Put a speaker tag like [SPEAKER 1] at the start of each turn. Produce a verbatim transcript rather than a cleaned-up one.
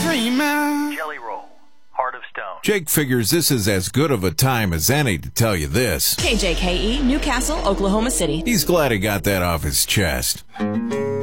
[SPEAKER 1] dreaming.
[SPEAKER 2] Jelly Roll, Heart of Stone.
[SPEAKER 3] Jake figures this is as good of a time as any to tell you this.
[SPEAKER 4] K J K E, Newcastle, Oklahoma City.
[SPEAKER 3] He's glad he got that off his chest.